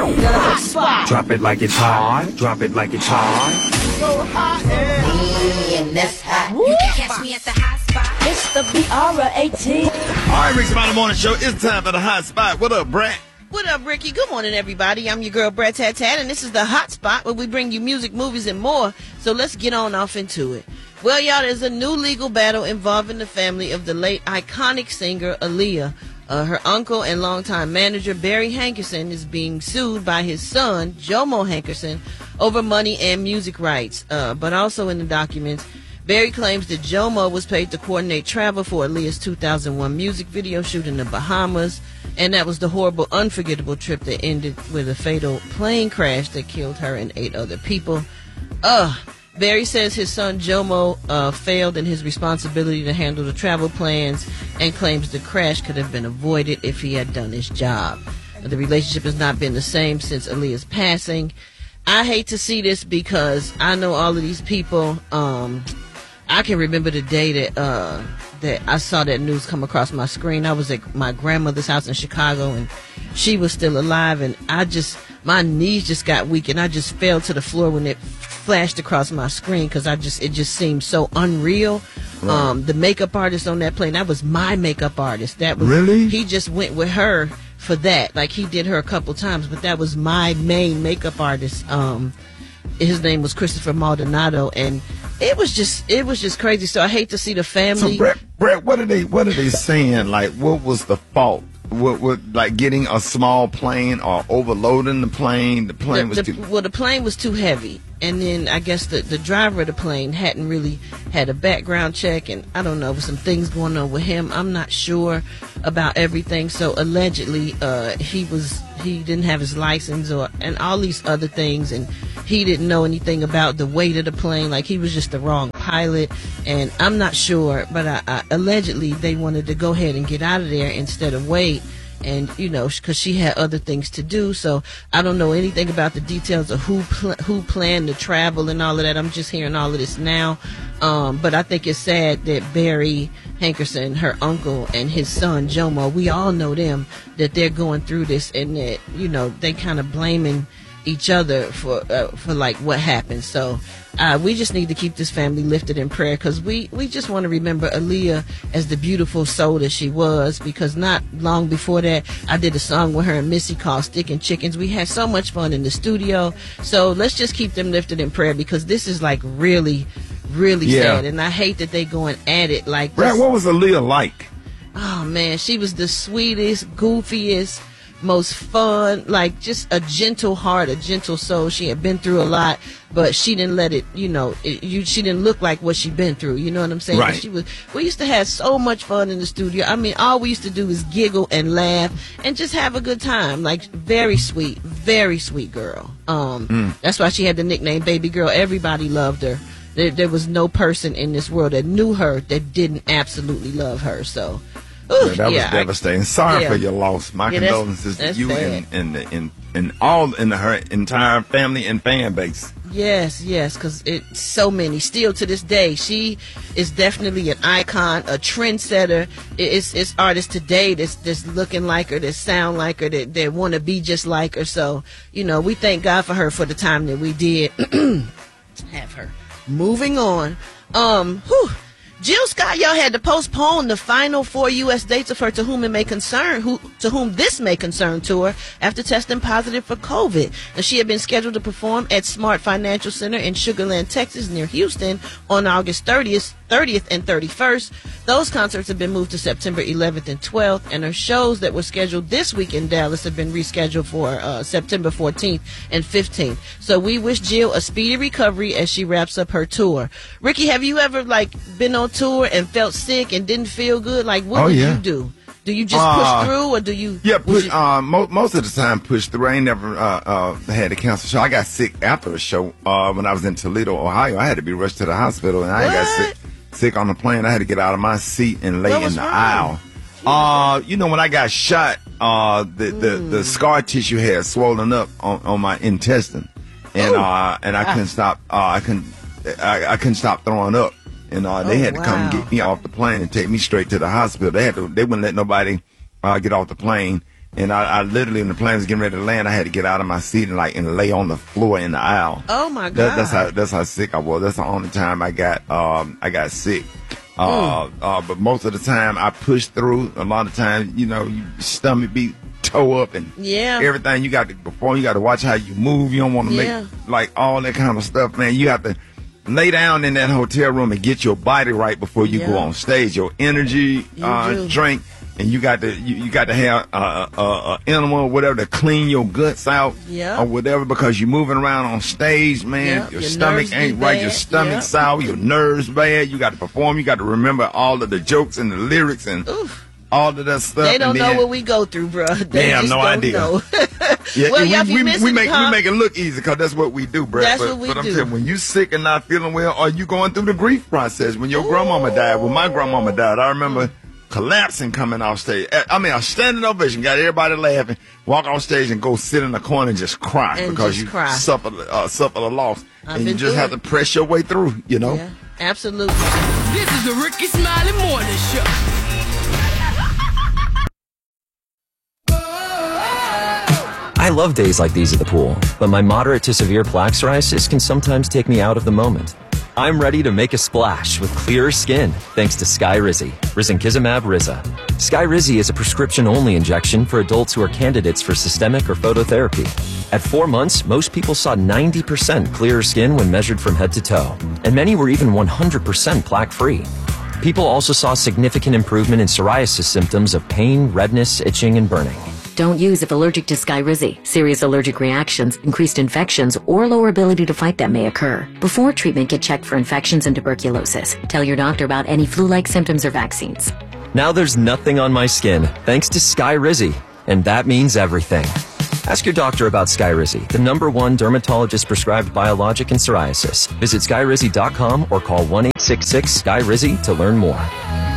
The hot spot. Drop it like it's hot. Drop it like it's hot. So hot and that's hot. You can catch me at the hot spot. It's the BR18. All right, Rick's About the Morning Show. It's time for the hot spot. What up, Brett? What up, Ricky? Good morning, everybody. I'm your girl, Brett Tat Tat, and this is the hot spot where we bring you music, movies, and more. So let's get on off into it. Well, y'all, there's a new legal battle involving the family of the late iconic singer Aaliyah. Her uncle and longtime manager Barry Hankerson is being sued by his son, Jomo Hankerson, over money and music rights. But also in the documents, Barry claims that Jomo was paid to coordinate travel for Aaliyah's 2001 music video shoot in the Bahamas, and that was the horrible, unforgettable trip that ended with a fatal plane crash that killed her and 8 other people. Barry says his son Jomo failed in his responsibility to handle the travel plans and claims the crash could have been avoided if he had done his job. The relationship has not been the same since Aaliyah's passing. I hate to see this because I know all of these people. I can remember the day that I saw that news come across my screen. I was at my grandmother's house in Chicago, and she was still alive, and my knees just got weak, and I just fell to the floor when it flashed across my screen because it just seemed so unreal. Right. The makeup artist on that plane, that was my makeup artist. That was really? He just went with her for that. Like, he did her a couple times, but that was my main makeup artist. His name was Christopher Maldonado, and it was just crazy. So I hate to see the family. So Brett, what are they saying? Like, what was the fault? What like getting a small plane or overloading the plane? The plane the plane was too heavy, and then I guess the driver of the plane hadn't really had a background check, and I don't know, some things going on with him. I'm not sure about everything. So allegedly, he didn't have his license and all these other things, and he didn't know anything about the weight of the plane. Like, he was just the wrong pilot, and I'm not sure, but allegedly they wanted to go ahead and get out of there instead of wait. And, you know, because she had other things to do. So I don't know anything about the details of who planned the travel and all of that. I'm just hearing all of this now. But I think it's sad that Barry Hankerson, her uncle, and his son Jomo, we all know them, that they're going through this, and that, you know, they kind of blaming each other for like what happened. So we just need to keep this family lifted in prayer, because we just want to remember Aaliyah as the beautiful soul that she was, because not long before that I did a song with her and Missy called Stickin' Chickens. We had so much fun in the studio. So let's just keep them lifted in prayer, because this is like really sad, and I hate that they going at it like this. Brett, what was Aaliyah like? Oh man, she was the sweetest, goofiest, most fun, like just a gentle heart, a gentle soul. She had been through a lot, but she didn't let it, she didn't look like what she'd been through. You know what I'm saying? Right. We used to have so much fun in the studio. I mean, all we used to do is giggle and laugh and just have a good time. Like, very sweet girl. That's why she had the nickname Baby Girl. Everybody loved her. There was no person in this world that knew her that didn't absolutely love her. So, that was devastating. Sorry for your loss. My condolences to you and all in her entire family and fan base. Yes, because it's so many. Still to this day, she is definitely an icon, a trendsetter. It's artists today that's looking like her, that sound like her, that want to be just like her. So, we thank God for her for the time that we did have her. Moving on. Jill Scott, y'all, had to postpone the final 4 U.S. dates of her To Whom This May Concern tour after testing positive for COVID. And she had been scheduled to perform at Smart Financial Center in Sugar Land, Texas, near Houston, on August 30th and 31st. Those concerts have been moved to September 11th and 12th, and her shows that were scheduled this week in Dallas have been rescheduled for September 14th and 15th. So we wish Jill a speedy recovery as she wraps up her tour. Ricky, have you ever been on tour and felt sick and didn't feel good? Like, what did you do? Do you just push through, or do you? Yeah, most of the time push through. I ain't never had to cancel a show. I got sick after a show when I was in Toledo, Ohio. I had to be rushed to the hospital, and I got sick on the plane. I had to get out of my seat and lay in the aisle. When I got shot, the scar tissue had swollen up on my intestine, and I couldn't stop. I couldn't stop throwing up. And they had to come and get me off the plane and take me straight to the hospital. They wouldn't let nobody get off the plane And I literally, when the plane was getting ready to land, I had to get out of my seat and lay on the floor in the aisle. Oh my God. That's how sick I was. That's the only time I got sick. But most of the time I pushed through. A lot of times, your stomach be toe up and everything. You got to perform. You got to watch how you move. You don't want to make all that kind of stuff, man. You have to lay down in that hotel room and get your body right before you go on stage. Your energy drink. And you got to have a animal or whatever to clean your guts out or whatever, because you're moving around on stage, man. Your stomach ain't right. Your stomach's sour. Your nerves bad. You got to perform. You got to remember all of the jokes and the lyrics and all of that stuff. They don't know what we go through, bro. They have no idea. Well, we make it look easy because that's what we do, bro. That's what we I'm do. saying, when you sick and not feeling well, are you going through the grief process? When your grandmama died, when my grandmama died, I remember collapsing coming off stage. I mean, a standing ovation, got everybody laughing, walk off stage and go sit in the corner and just cry because you suffer the loss. And you just have to press your way through, Yeah, absolutely. This is the Ricky Smiley Morning Show. I love days like these at the pool, but my moderate to severe plaque psoriasis can sometimes take me out of the moment. I'm ready to make a splash with clearer skin thanks to Skyrizi, risankizumab Riza. Skyrizi is a prescription-only injection for adults who are candidates for systemic or phototherapy. At 4 months, most people saw 90% clearer skin when measured from head to toe, and many were even 100% plaque-free. People also saw significant improvement in psoriasis symptoms of pain, redness, itching, and burning. Don't use if allergic to Skyrizi. Serious allergic reactions, increased infections, or lower ability to fight them may occur. Before treatment, get checked for infections and tuberculosis. Tell your doctor about any flu-like symptoms or vaccines. Now there's nothing on my skin thanks to Skyrizi, and that means everything. Ask your doctor about Skyrizi, the #1 dermatologist-prescribed biologic in psoriasis. Visit skyrizi.com or call 1-866-SKYRIZI to learn more.